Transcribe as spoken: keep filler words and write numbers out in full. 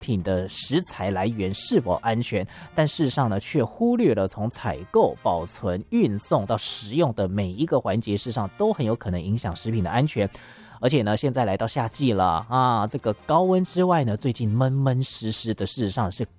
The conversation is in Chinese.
品的食材来源是否安全，但事实上呢，却忽略了从采购、保存、运送到食用的每一个环节，事实上都很有可能影响食品的安全。而且呢，现在来到夏季了啊，这个高温之外呢，最近闷闷湿湿的，事实上是